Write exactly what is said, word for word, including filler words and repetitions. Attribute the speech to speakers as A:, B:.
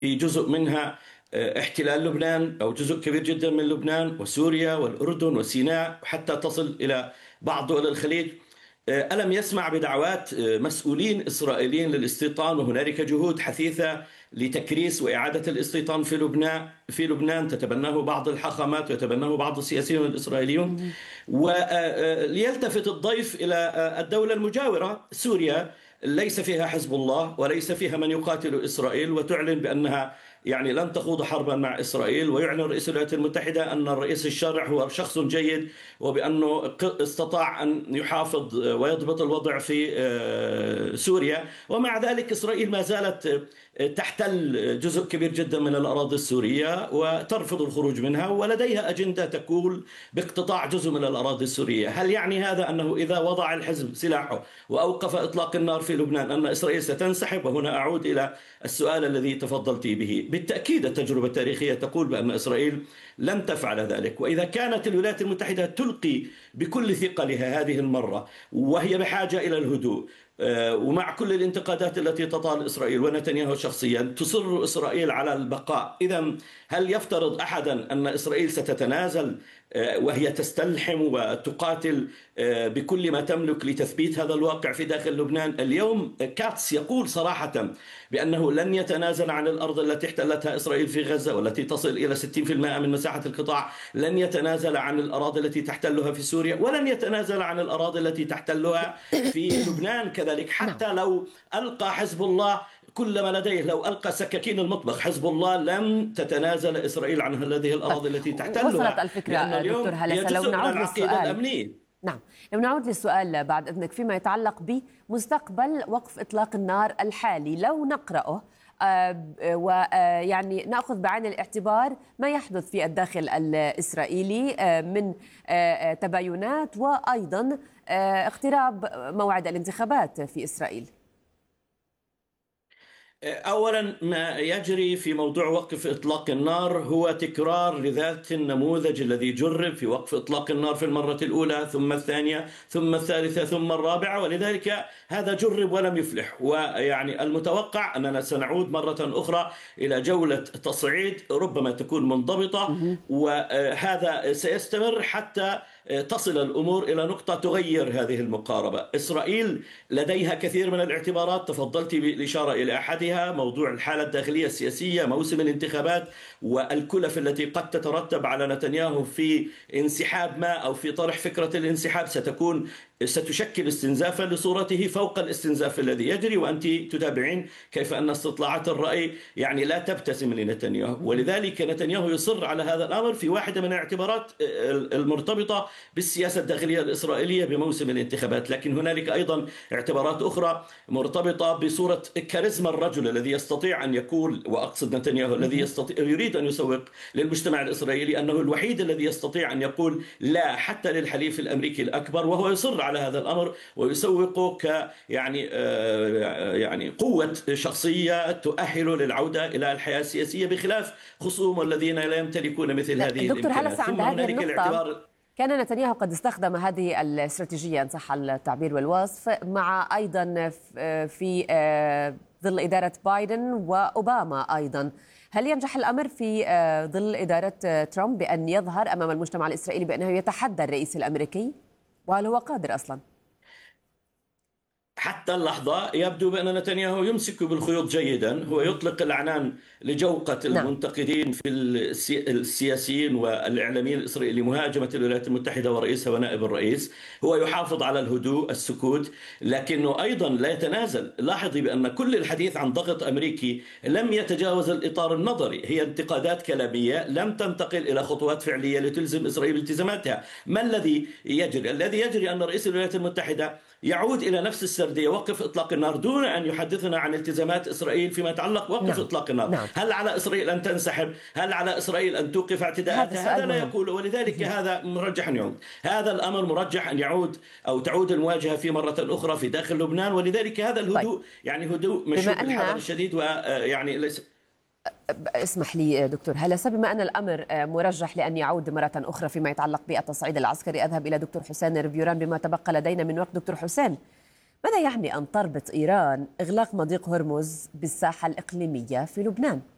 A: في جزء منها احتلال لبنان أو جزء كبير جدا من لبنان وسوريا والأردن وسيناء وحتى تصل إلى بعض دول الخليج. ألم يسمع بدعوات مسؤولين إسرائيليين للاستيطان، وهنالك جهود حثيثة لتكريس وإعادة الاستيطان في لبنان في لبنان تتبناه بعض الحاخامات ويتبناه بعض السياسيين الإسرائيليون. وليلتفت الضيف إلى الدولة المجاورة سوريا، ليس فيها حزب الله وليس فيها من يقاتل إسرائيل، وتعلن بأنها يعني لن تخوض حربا مع إسرائيل، ويعلن رئيس الولايات المتحدة أن الرئيس الشرع هو شخص جيد وبأنه استطاع أن يحافظ ويضبط الوضع في سوريا. ومع ذلك إسرائيل ما زالت تحتل جزء كبير جدا من الأراضي السورية وترفض الخروج منها، ولديها أجندة تقول باقتطاع جزء من الأراضي السورية. هل يعني هذا أنه إذا وضع الحزب سلاحه وأوقف إطلاق النار في لبنان أن إسرائيل ستنسحب؟ وهنا أعود إلى السؤال الذي تفضلت به. بالتأكيد التجربة التاريخية تقول بأن إسرائيل لن تفعل ذلك. وإذا كانت الولايات المتحدة تلقي بكل ثقلها هذه المرة وهي بحاجة إلى الهدوء، ومع كل الانتقادات التي تطال إسرائيل ونتنياهو شخصيا، تصر إسرائيل على البقاء، إذن هل يفترض أحدا أن إسرائيل ستتنازل وهي تستلحم وتقاتل بكل ما تملك لتثبيت هذا الواقع في داخل لبنان؟ اليوم كاتس يقول صراحة بأنه لن يتنازل عن الأرض التي احتلتها إسرائيل في غزة والتي تصل إلى ستين بالمئة من مساحة القطاع، لن يتنازل عن الأراضي التي تحتلها في سوريا، ولن يتنازل عن الأراضي التي تحتلها في لبنان كذلك. حتى لو ألقى حزب الله كل ما لديه، لو ألقى سكاكين المطبخ، حزب الله لن تتنازل إسرائيل عن هذه الأراضي التي تحتلها.
B: وصلت الفكرة دكتور هلسة. لو نعود للسؤال، نعم لو نعود للسؤال بعد إذنك فيما يتعلق بمستقبل وقف إطلاق النار الحالي، لو نقرأه ويعني نأخذ بعين الاعتبار ما يحدث في الداخل الإسرائيلي من تباينات وأيضا اقتراب موعد الانتخابات في إسرائيل.
A: أولا، ما يجري في موضوع وقف إطلاق النار هو تكرار لذات النموذج الذي جرب في وقف إطلاق النار في المرة الأولى ثم الثانية ثم الثالثة ثم الرابعة، ولذلك هذا جرب ولم يفلح. ويعني المتوقع أننا سنعود مرة أخرى إلى جولة تصعيد ربما تكون منضبطة، وهذا سيستمر حتى تصل الأمور إلى نقطة تغير هذه المقاربة. إسرائيل لديها كثير من الاعتبارات، تفضلت بالإشارة إلى أحدها، موضوع الحالة الداخلية السياسية، موسم الانتخابات، والكلف التي قد تترتب على نتنياهو في انسحاب ما أو في طرح فكرة الانسحاب ستكون ستشكل استنزافا لصورته فوق الاستنزاف الذي يجري. وأنت تتابعين كيف أن استطلاعات الرأي يعني لا تبتسم لنتنياهو، ولذلك نتنياهو يصر على هذا الأمر في واحدة من الاعتبارات المرتبطة بالسياسة الداخلية الإسرائيلية بموسم الانتخابات. لكن هنالك أيضا اعتبارات أخرى مرتبطة بصورة كاريزما الرجل الذي يستطيع أن يقول، وأقصد نتنياهو الذي يستطيع يريد أن يسوق للمجتمع الإسرائيلي أنه الوحيد الذي يستطيع أن يقول لا حتى للحليف الأمريكي الأكبر، وهو يصر على هذا الأمر ويسوق ك يعني آه يعني قوة شخصية تؤهل للعودة إلى الحياة السياسية بخلاف خصوم الذين لا يمتلكون مثل هذه الإمكانات.
B: ثم هنالك الاعتبار، كان نتنياهو قد استخدم هذه الاستراتيجية إن صح التعبير والوصف مع أيضا في ظل إدارة بايدن وأوباما أيضا. هل ينجح الأمر في ظل إدارة ترامب بأن يظهر أمام المجتمع الإسرائيلي بأنه يتحدى الرئيس الأمريكي؟ وهل هو قادر أصلاً؟
A: حتى اللحظة يبدو بأن نتنياهو يمسك بالخيوط جيدا. هو يطلق العنان لجوقة المنتقدين في السياسيين والإعلاميين الإسرائيليين مهاجمة الولايات المتحدة ورئيسها ونائب الرئيس. هو يحافظ على الهدوء السكوت، لكنه أيضا لا يتنازل. لاحظي بأن كل الحديث عن ضغط أمريكي لم يتجاوز الإطار النظري، هي انتقادات كلامية لم تنتقل إلى خطوات فعلية لتلزم إسرائيل التزاماتها. ما الذي يجري؟ الذي يجري أن رئيس الولايات المتحدة يعود إلى نفس السردية، وقف إطلاق النار، دون أن يحدثنا عن التزامات إسرائيل فيما يتعلق وقف نعم. إطلاق النار. نعم. هل على إسرائيل أن تنسحب؟ هل على إسرائيل أن توقف اعتداءاتها؟ هذا لا يقول، ولذلك هذا مرجح أن يعود. هذا الأمر مرجح أن يعود أو تعود المواجهة في مرة أخرى في داخل لبنان، ولذلك هذا الهدوء طيب. يعني هدوء مشروع بالحذر الشديد، ويعني ليس.
B: اسمح لي دكتور هلسة، بما أن الأمر مرجح لأن يعود مرة أخرى فيما يتعلق بالتصعيد العسكري، أذهب إلى دكتور حسين رفيوران بما تبقى لدينا من وقت. دكتور حسين، ماذا يعني أن تربط إيران إغلاق مضيق هرمز بالساحة الإقليمية في لبنان؟